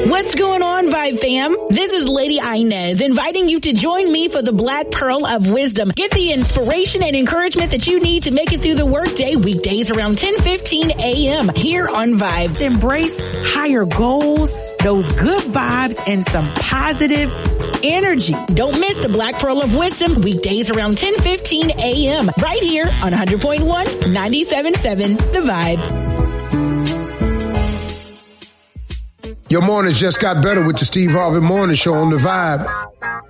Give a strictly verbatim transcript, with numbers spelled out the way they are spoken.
What's going on, Vibe fam? This is Lady Inez inviting you to join me for the Black Pearl of Wisdom. Get the inspiration and encouragement that you need to make it through the workday weekdays around ten fifteen a.m. here on Vibe. To embrace higher goals, those good vibes, and some positive energy. Don't miss the Black Pearl of Wisdom weekdays around ten fifteen a.m. right here on one hundred point one, ninety-seven point seven The Vibe. Your mornings just got better with the Steve Harvey Morning Show on The Vibe.